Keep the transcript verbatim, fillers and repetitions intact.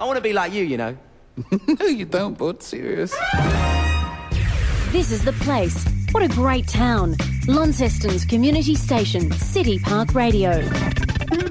want to be like you, you know. No, you don't, bud. Serious. This is The Place. What a great town. Launceston's community station, City Park Radio.